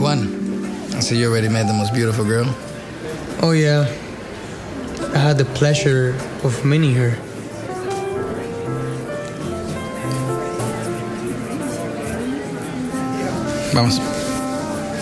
one? I see you already met the most beautiful girl. Oh, yeah. I had the pleasure of meeting her. Vamos.